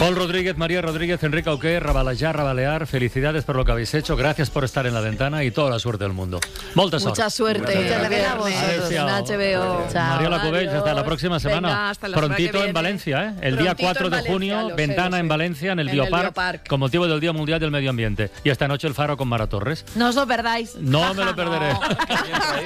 Paul Rodríguez, María Rodríguez, Enrique Auqué, Rabalejar, Rabalear, felicidades por lo que habéis hecho, gracias por estar en La Ventana y toda la suerte del mundo. Mucha suerte. Muchas gracias. En HBO. Chao. Mariola Cubells, hasta la próxima semana. Venga, hasta la semana Prontito que en viene. Valencia, ¿eh? El día Prontito 4 en de Valencia, junio, lo sé, Ventana lo sé. en Valencia, en el En el Biopark, Biopark. con motivo del Día Mundial del Medio Ambiente. Y esta noche el Faro con Mara Torres. No os lo perdáis. No me lo perderé.